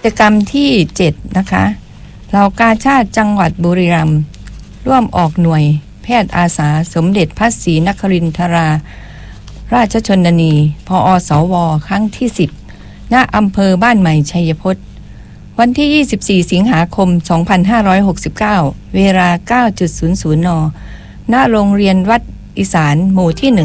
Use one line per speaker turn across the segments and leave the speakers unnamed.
จกรรมที่7นะคะเหล่ากาชาดจังหวัดบุรีรัมย์ร่วมออกหน่วยแพทย์อาสาสมเด็จพระศรีนครินทราราชชนนีพอสวครั้งที่10ณอำเภอบ้านใหม่ชัยพจน์วันที่24สิงหาคม2569เวลา 9:00 น.ณโรงเรียนวัดอีสานหมู่ที่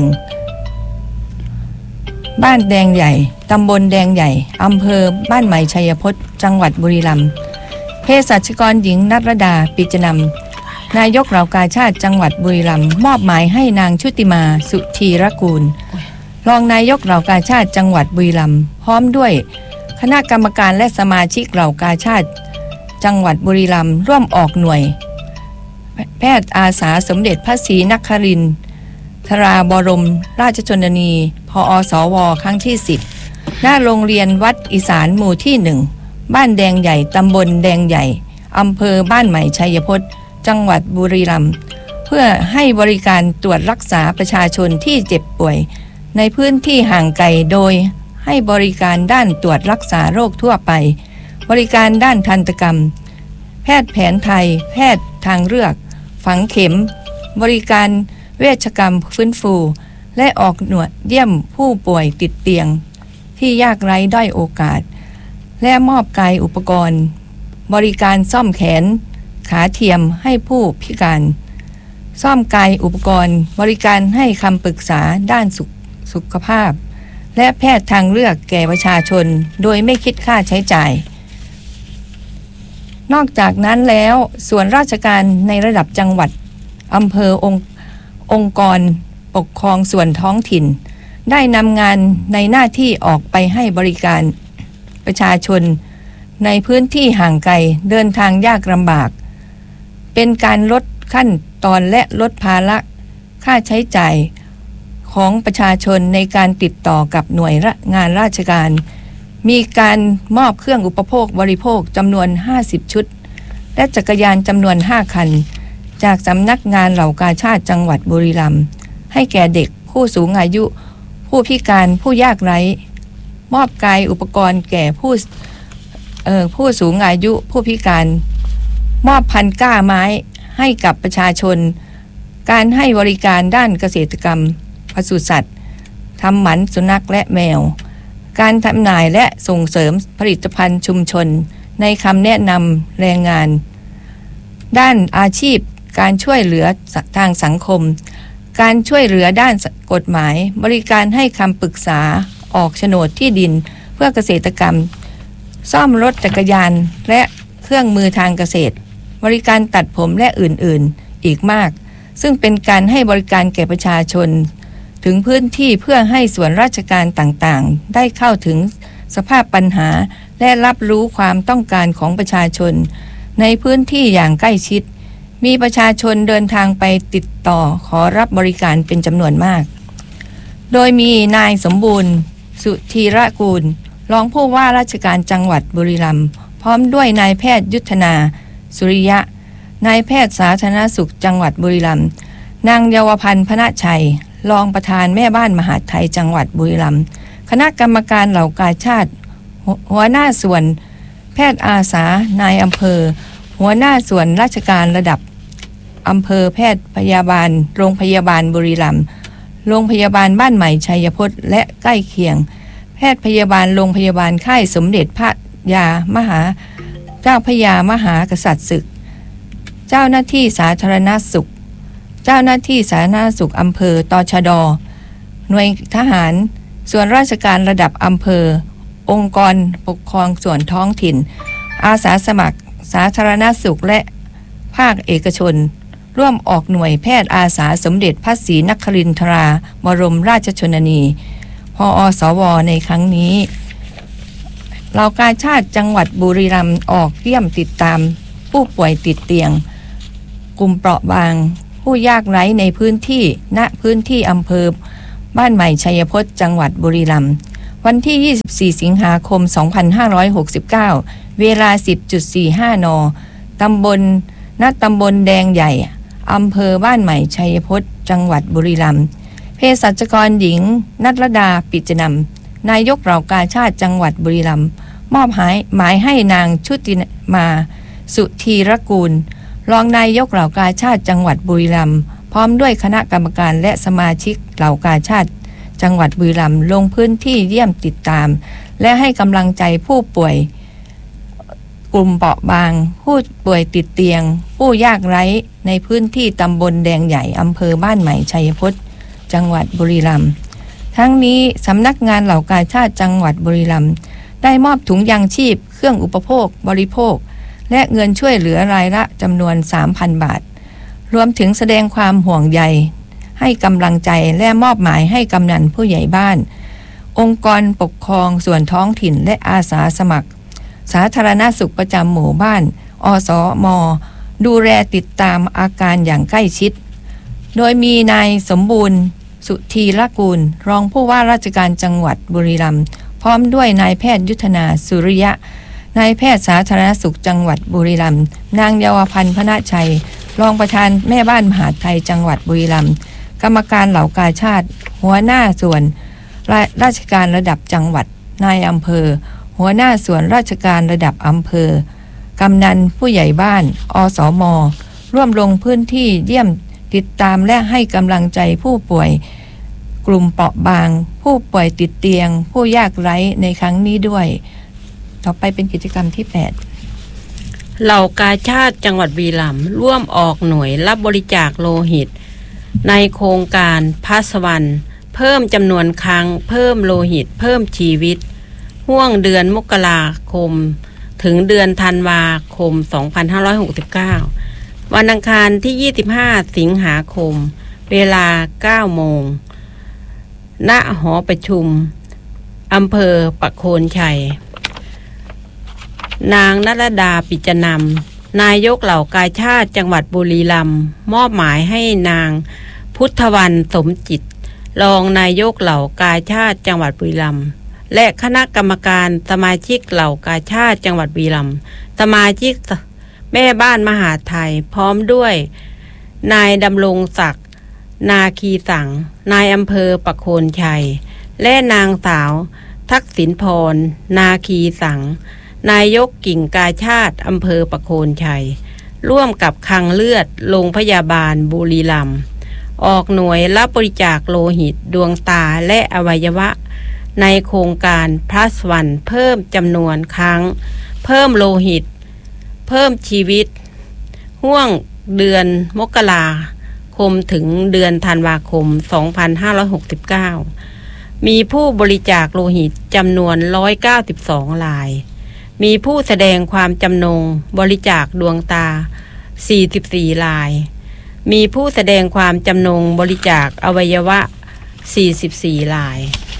1บ้านแดงใหญ่ตำบลแดงใหญ่อำเภอบ้านใหม่ชัยพจน์จังหวัดบุรีรัมย์เภสัชกรหญิงณรดาปิจนำนายกเหล่ากาชาดจังหวัดบุรีรัมย์มอบหมายให้นางชุติมาสุธีรกูลรองนายกเหล่ากาชาดจังหวัดบุรีรัมย์พร้อมด้วยคณะกรรมการและสมาชิกเหล่ากาชาดจังหวัดบุรีรัมย์ร่วมออกหน่วยแพทย์อาสาสมเด็จพระศรีนครินทราบรมราชชนนีพอสวครั้งที่10ณโรงเรียนวัดอีสานหมู่ที่1บ้านแดงใหญ่ตำบลแดงใหญ่อำเภอบ้านใหม่ชัยพจน์จังหวัดบุรีรัมย์เพื่อให้บริการตรวจรักษาประชาชนที่เจ็บป่วยในพื้นที่ห่างไกลโดยให้บริการด้านตรวจรักษาโรคทั่วไปบริการด้านทันตกรรมแพทย์แผนไทยแพทย์ทางเลือกฝังเข็มบริการเวชกรรมฟื้นฟูและออกหน่วยเยี่ยมผู้ป่วยติดเตียงที่ยากไร้ด้อยโอกาสและมอบกายอุปกรณ์บริการซ่อมแขนขาเทียมให้ผู้พิการซ่อมกายอุปกรณ์บริการให้คำปรึกษาด้านสุขภาพและแพทย์ทางเลือกแก่ประชาชนโดยไม่คิดค่าใช้จ่ายนอกจากนั้นแล้วส่วนราชการในระดับจังหวัดอำเภอองค์กรปกครองส่วนท้องถิ่นได้นำงานในหน้าที่ออกไปให้บริการประชาชนในพื้นที่ห่างไกลเดินทางยากลำบากเป็นการลดขั้นตอนและลดภาระค่าใช้จ่ายของประชาชนในการติดต่อกับหน่วยงานราชการมีการมอบเครื่องอุปโภคบริโภคจำนวน50ชุดและจักรยานจำนวน5คันจากสำนักงานเหล่ากาชาดจังหวัดบุรีรัมย์ให้แก่เด็กผู้สูงอายุผู้พิการผู้ยากไร้มอบกายอุปกรณ์แก่ผู้สูงอายุผู้พิการมอบพันธุ์กล้าไม้ให้กับประชาชนการให้บริการด้านเกษตรกรรมปศุสัตว์ทำหมันสุนัขและแมวการจำหน่ายและส่งเสริมผลิตภัณฑ์ชุมชนในคำแนะนำแรงงานด้านอาชีพการช่วยเหลือทางสังคมการช่วยเหลือด้านกฎหมายบริการให้คำปรึกษาออกโฉนดที่ดินเพื่อเกษตรกรรมซ่อมรถจักรยานและเครื่องมือทางเกษตรบริการตัดผมและอื่นๆอีกมากซึ่งเป็นการให้บริการแก่ประชาชนถึงพื้นที่เพื่อให้ส่วนราชการต่างๆได้เข้าถึงสภาพปัญหาและรับรู้ความต้องการของประชาชนในพื้นที่อย่างใกล้ชิดมีประชาชนเดินทางไปติดต่อขอรับบริการเป็นจำนวนมากโดยมีนายสมบูรณ์สุธีรกูลรองผู้ว่าราชการจังหวัดบุรีรัมย์พร้อมด้วยนายแพทย์ยุทธนาสุริยะนายแพทย์สาธารณสุขจังหวัดบุรีรัมย์นางเยาวพันธ์พณชัยรองประธานแม่บ้านมหาดไทยจังหวัดบุรีรัมย์คณะกรรมการเหล่ากาชาดหัวหน้าส่วนแพทย์อาสานายอำเภอหัวหน้าส่วนราชการระดับอำเภอแพทย์พยาบาลโรงพยาบาลบุรีรัมย์โรงพยาบาลบ้านใหม่ชัยพจน์และใกล้เคียงแพทย์พยาบาลโรงพยาบาลค่ายสมเด็จพระเจ้าพระยามหากษัตริย์ศึกเจ้าหน้าที่สาธารณสุขเจ้าหน้าที่สาธารณสุขอำเภอตชด.หน่วยทหารส่วนราชการระดับอำเภอองค์กรปกครองส่วนท้องถิ่นอาสาสมัครสาธารณสุขและภาคเอกชนร่วมออกหน่วยแพทย์อาสาสมเด็จพระศรีนครินทราบรมราชชนนีพอสวในครั้งนี้เหล่ากาชาดจังหวัดบุรีรัมย์ออกเยี่ยมติดตามผู้ป่วยติดเตียงกลุ่มเปราะบางผู้ยากไร้ในพื้นที่ณพื้นที่อำเภอบ้านใหม่ชัยพจน์จังหวัดบุรีรัมย์วันที่24สิงหาคม2569เวลา 10:45 น.ตำบลแดงใหญ่อำเภอบ้านใหม่ชัยพจน์จังหวัดบุรีรัมย์เภสัชกรหญิงณรดาปิจนำนายกเหล่ากาชาดจังหวัดบุรีรัมย์มอบหมายให้นางชุติมาสุธีรกูลรองนายกเหล่ากาชาติจังหวัดบุรีรัมย์พร้อมด้วยคณะกรรมการและสมาชิกเหล่ากาชาติจังหวัดบุรีรัมย์ลงพื้นที่เยี่ยมติดตามและให้กำลังใจผู้ป่วยกลุ่มเปราะบางผู้ป่วยติดเตียงผู้ยากไร้ในพื้นที่ตำบลแดงใหญ่อำเภอบ้านใหม่ชัยพจน์จังหวัดบุรีรัมย์ทั้งนี้สำนักงานเหล่ากาชาติจังหวัดบุรีรัมย์ได้มอบถุงยางชีพเครื่องอุปโภคบริโภคและเงินช่วยเหลือรายละจำนวน 3,000 บาทรวมถึงแสดงความห่วงใยให้กำลังใจและมอบหมายให้กำนันผู้ใหญ่บ้านองค์กรปกครองส่วนท้องถิ่นและอาสาสมัครสาธารณสุขประจำหมู่บ้านอสม.ดูแลติดตามอาการอย่างใกล้ชิดโดยมีนายสมบูรณ์สุธีรกูลรองผู้ว่าราชการจังหวัดบุรีรัมย์พร้อมด้วยนายแพทย์ยุทธนาสุริยะนายแพทย์สาธารณสุขจังหวัดบุรีรัมย์นางเยาวพันธ์พนะชัยรองประธานแม่บ้านมหาดไทยจังหวัดบุรีรัมย์กรรมการเหล่ากาชาติหัวหน้าส่วนราชการระดับจังหวัดนายอำเภอหัวหน้าส่วนราชการระดับอำเภอกำนันผู้ใหญ่บ้านอสม.ร่วมลงพื้นที่เยี่ยมติดตามและให้กำลังใจผู้ป่วยกลุ่มเปราะบางผู้ป่วยติดเตียงผู้ยากไร้ในครั้งนี้ด้วยต่อไปเป็นกิจกรรมที่ 8
เหล่ากาชาติจังหวัดบุรีรัมย์ร่วมออกหน่วยรับบริจาคโลหิตในโครงการพาสวรรค์เพิ่มจำนวนครั้งเพิ่มโลหิตเพิ่มชีวิตห่วงเดือนมกราคมถึงเดือนธันวาคม 2569 วันอังคารที่ 25 สิงหาคมเวลา 9 โมงณ หอประชุมอำเภอประโคนชัยนางณรดาปิจนำนายกเหล่ากาชาติจังหวัดบุรีรัมย์มอบหมายให้นางพุทธวรรณสมจิตรองนายกเหล่ากาชาติจังหวัดบุรีรัมย์และคณะกรรมการสมาชิกเหล่ากาชาติจังหวัดบุรีรัมย์สมาชิกแม่บ้านมหาไทยพร้อมด้วยนายดำรงศักดิ์นาคีสังนายอำเภอประโคนชัยและนางสาวทักษิณพรนาคีสังนายกกิ่งกาชาติอำเภอประโคนชัยร่วมกับคลังเลือดโรงพยาบาลบุรีรัมย์ออกหน่วยรับบริจาคโลหิตดวงตาและอวัยวะในโครงการพลัสวันเพิ่มจำนวนครั้งเพิ่มโลหิตเพิ่มชีวิตห่วงเดือนมกราคมถึงเดือนธันวาคม 2569 มีผู้บริจาคโลหิตจำนวน 192 รายมีผู้แสดงความจำนงบริจาคดวงตา 44 รายมีผู้แสดงความจำนงบริจาคอวัยวะ 44 ราย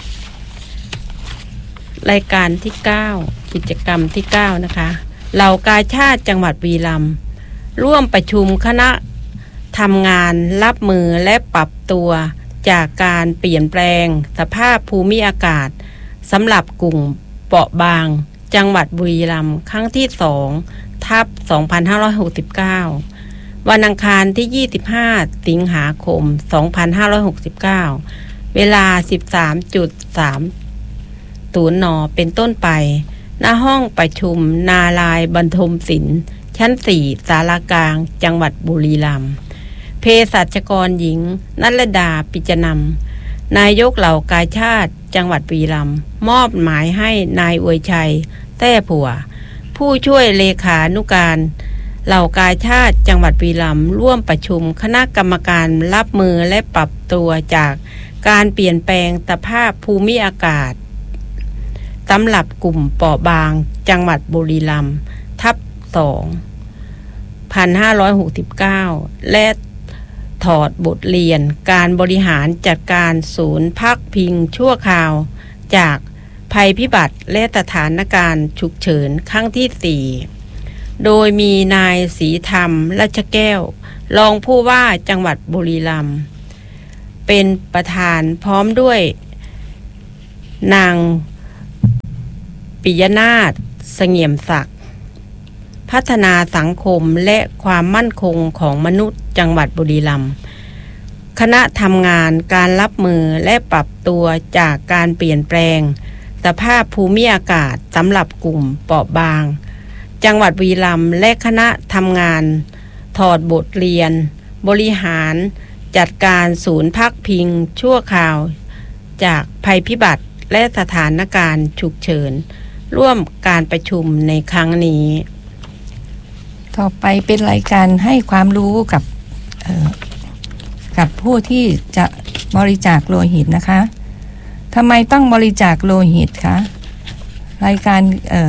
รายการที่ 9 กิจกรรมที่ 9 นะคะเหล่ากาชาติจังหวัดบุรีรัมย์ร่วมประชุมคณะทำงานรับมือและปรับตัวจากการเปลี่ยนแปลงสภาพภูมิอากาศสำหรับกลุ่มเปราะบางจังหวัดบุรีรัมย์ครั้งที่ 2/2569 วันอังคารที่ 25 สิงหาคม 2569 เวลา 13.30 น.เป็นต้นไปณห้องประชุมนารายณ์บรรทมศิลป์ชั้น 4 ศาลากลางจังหวัดบุรีรัมย์เภสัชกรหญิงณรดาปิจนำนายกเหล่ากาชาติจังหวัดบุรีรัมย์มอบหมายให้นายอวยชัยแต้ผัวผู้ช่วยเลขานุการเหล่ากาชาติจังหวัดบุรีรัมย์ร่วมประชุมคณะกรรมการรับมือและปรับตัวจากการเปลี่ยนแปลงสภาพภูมิอากาศสำหรับกลุ่มเปราะบางจังหวัดบุรีรัมย์ทับ 2569 และถอดบทเรียนการบริหารจัดการศูนย์พักพิงชั่วคราวจากภัยพิบัติและสถานการณ์ฉุกเฉินครั้งที่ 4 โดยมีนายศรีธรรมรัชแก้วรองผู้ว่าจังหวัดบุรีรัมย์เป็นประธานพร้อมด้วยนางปิยนาถเสงี่ยมศักดิ์พัฒนาสังคมและความมั่นคงของมนุษย์จังหวัดบุรีรัมย์คณะทำงานการรับมือและปรับตัวจากการเปลี่ยนแปลงสภาพภูมิอากาศสำหรับกลุ่มเปราะบางจังหวัดบุรีรัมย์และคณะทำงานถอดบทเรียนบริหารจัดการศูนย์พักพิงชั่วคราวจากภัยพิบัติและสถานการณ์ฉุกเฉินร่วมการประชุมในครั้งนี้
ต่อไปเป็นรายการให้ความรู้กับผู้ที่จะบริจาคโลหิตนะคะทำไมต้องบริจาคโลหิตคะรายการ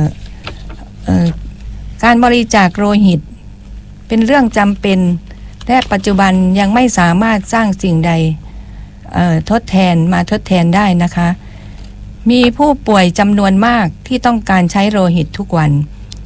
การบริจาคโลหิตเป็นเรื่องจำเป็นและปัจจุบันยังไม่สามารถสร้างสิ่งใดทดแทนได้นะคะมีผู้ป่วยจำนวนมากที่ต้องการใช้โลหิตทุกวัน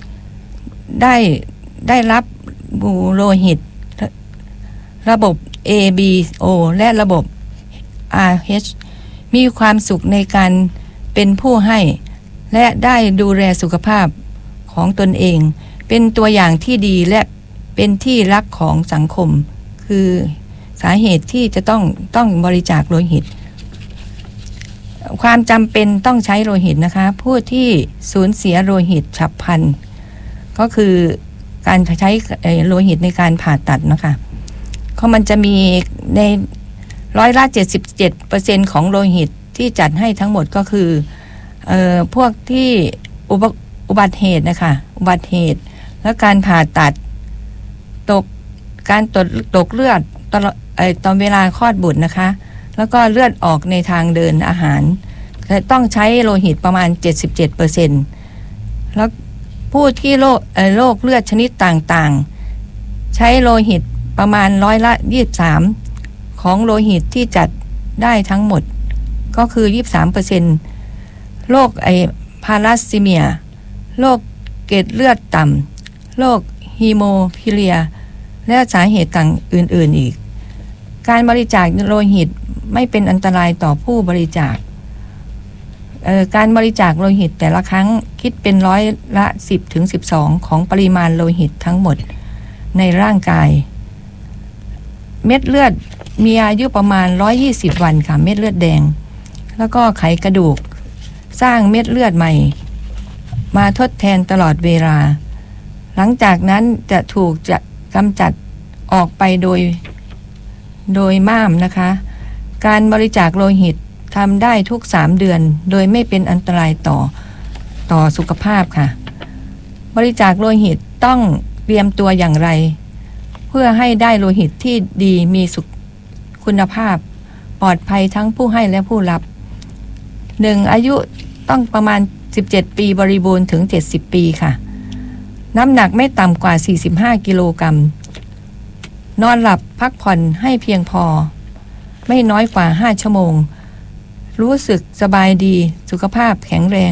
ได้รับโลหิตระบบ ABO และระบบ RH มีความสุขในการเป็นผู้ให้และได้ดูแลสุขภาพของตนเองเป็นตัวอย่างที่ดีและเป็นที่รักของสังคมคือสาเหตุที่จะต้องบริจาคโลหิตความจำเป็นต้องใช้โลหิตนะคะผู้ที่สูญเสียโลหิตฉับพลันก็คือการใช้โลหิตในการผ่าตัดนะคะเพราะมันจะมีใน77% ของโลหิตที่จัดให้ทั้งหมดก็คือพวกที่อุบัติเหตุนะคะอุบัติเหตุและการผ่าตัดการตกเลือดตอนเวลาคลอดบุตรนะคะแล้วก็เลือดออกในทางเดินอาหารต้องใช้โลหิตประมาณ 77% แล้วผู้ที่โรคเลือดชนิดต่างๆใช้โลหิตประมาณ23%ของโลหิตที่จัดได้ทั้งหมดก็คือ 23% โรคพาราซีเมียโรคเกล็ดเลือดต่ำโรคฮีโมฟิเลียและสาเหตุต่างอื่นๆอีกการบริจาคโลหิตไม่เป็นอันตรายต่อผู้บริจาคการบริจาคโลหิตแต่ละครั้งคิดเป็น10-12%ของปริมาณโลหิตทั้งหมดในร่างกายเม็ดเลือดมีอายุประมาณ120 วันค่ะเม็ดเลือดแดงแล้วก็ไขกระดูกสร้างเม็ดเลือดใหม่มาทดแทนตลอดเวลาหลังจากนั้นจะถูกกำจัดออกไปโดยม่ามนะคะการบริจาคโลหิตทำได้ทุก3 เดือนโดยไม่เป็นอันตรายต่อสุขภาพค่ะบริจาคโลหิตต้องเตรียมตัวอย่างไรเพื่อให้ได้โลหิตที่ดีมีคุณภาพปลอดภัยทั้งผู้ให้และผู้รับ1อายุต้องประมาณ17 ปีบริบูรณ์ถึง70 ปีค่ะน้ำหนักไม่ต่ำกว่า45 กิโลกรัมนอนหลับพักผ่อนให้เพียงพอไม่น้อยกว่า5 ชั่วโมงรู้สึกสบายดีสุขภาพแข็งแรง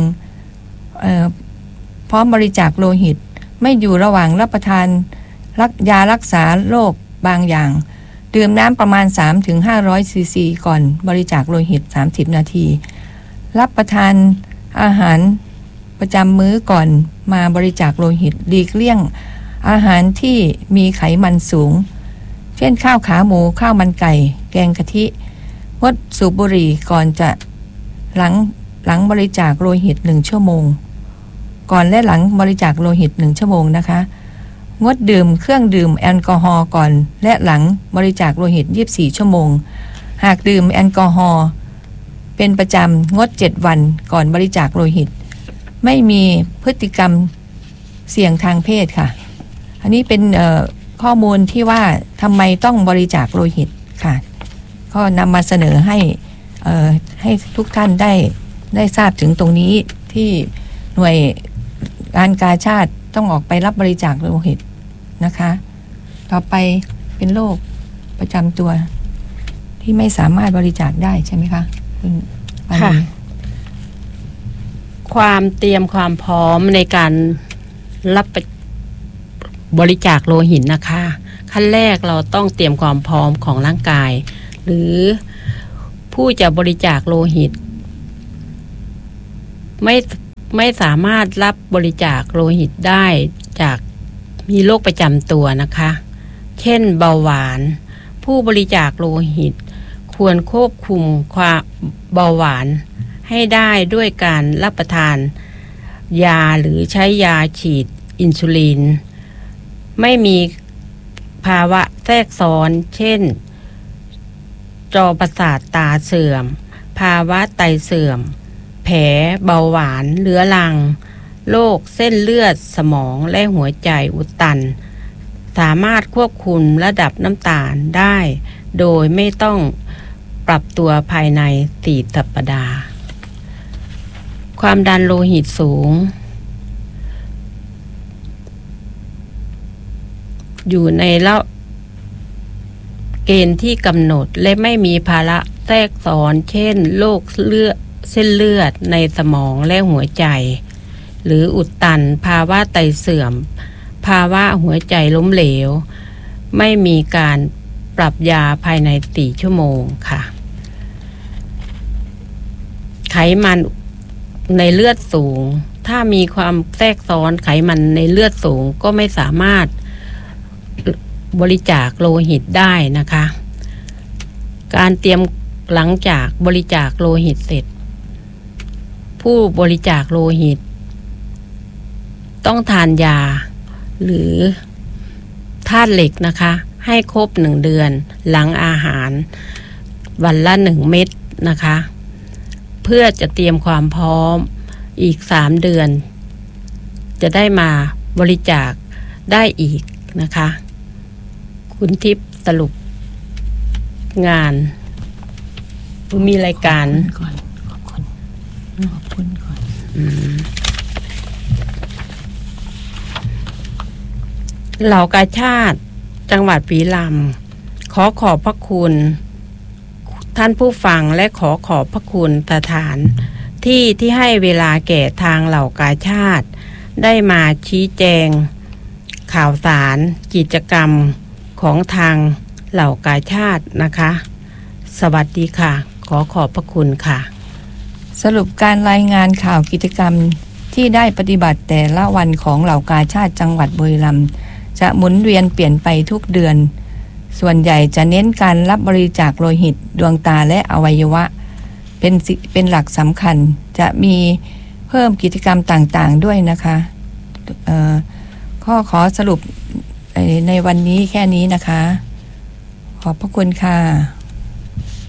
พร้อมบริจาคโลหิตไม่อยู่ระหว่างรับประทานยารักษาโรคบางอย่างดื่มน้ำประมาณ 3-500 ซีซีก่อนบริจาคโลหิต30 นาทีรับประทานอาหารประจำมื้อก่อนมาบริจาคโลหิตหลีกเลี่ยงอาหารที่มีไขมันสูงเช่นข้าวขาหมูข้าวมันไก่แกงกะทิงดสูบบุหรี่ก่อนจะหลังบริจาคโลหิต1 ชั่วโมงก่อนและหลังบริจาคโลหิต1 ชั่วโมงนะคะงดดื่มเครื่องดื่มแอลกอฮอล์ก่อนและหลังบริจาคโลหิต24 ชั่วโมงหากดื่มแอลกอฮอล์เป็นประจำงด7 วันก่อนบริจาคโลหิตไม่มีพฤติกรรมเสี่ยงทางเพศค่ะอันนี้เป็นข้อมูลที่ว่าทำไมต้องบริจาคโลหิตค่ะก็นำมาเสนอให้ทุกท่านได้ทราบถึงตรงนี้ที่หน่วยงานกาชาดต้องออกไปรับบริจาคโลหิตนะคะต่อไปเป็นโรคประจำตัวที่ไม่สามารถบริจาคได้ใช่ไหมคะ
ค่ะความเตรียมความพร้อมในการรับบริจาคโลหิตนะคะขั้นแรกเราต้องเตรียมความพร้อมของร่างกายหรือผู้จะบริจาคโลหิตไม่สามารถรับบริจาคโลหิตได้จากมีโรคประจำตัวนะคะเช่นเบาหวานผู้บริจาคโลหิตควรควบคุมความเบาหวานให้ได้ด้วยการรับประทานยาหรือใช้ยาฉีดอินซูลินไม่มีภาวะแทรกซ้อนเช่นจอประสาทตาเสื่อมภาวะไตเสื่อมแผลเบาหวานเรื้อรังโรคเส้นเลือดสมองและหัวใจอุดตันสามารถควบคุมระดับน้ำตาลได้โดยไม่ต้องปรับตัวภายใน4 สัปดาห์ความดันโลหิตสูงอยู่ในเกณฑ์ที่กำหนดและไม่มีภาระแทรกซ้อนเช่นโรคเส้นเลือดในสมองและหัวใจหรืออุดตันภาวะไตเสื่อมภาวะหัวใจล้มเหลวไม่มีการปรับยาภายใน4 ชั่วโมงค่ะไขมันในเลือดสูงถ้ามีความแทรกซ้อนไขมันในเลือดสูงก็ไม่สามารถบริจาคโลหิตได้นะคะการเตรียมหลังจากบริจาคโลหิตเสร็จผู้บริจาคโลหิตต้องทานยาหรือธาตุเหล็กนะคะให้ครบ1 เดือนหลังอาหารวันละ1 เม็ดนะคะเพื่อจะเตรียมความพร้อมอีก3 เดือนจะได้มาบริจาคได้อีกนะคะคุณทิพย์สรุปงานมีรายการ
ขอบคุณก่อน
เหล่ากาชาติจังหวัดบุรีรัมย์ขอบพระคุณท่านผู้ฟังและขอบพระคุณสถานที่ให้เวลาแก่ทางเหล่ากาชาติได้มาชี้แจงข่าวสารกิจกรรมของทางเหล่ากาชาตินะคะสวัสดีค่ะขอบพระคุณค่ะ
สรุปการรายงานข่าวกิจกรรมที่ได้ปฏิบัติแต่ละวันของเหล่ากาชาติจังหวัดบุรีรัมย์จะหมุนเวียนเปลี่ยนไปทุกเดือนส่วนใหญ่จะเน้นการรับบริจาคโลหิตดวงตาและอวัยวะเป็นหลักสำคัญจะมีเพิ่มกิจกรรมต่างๆด้วยนะคะขอสรุปในวันนี้แค่นี้นะคะขอบพระคุณค่ะ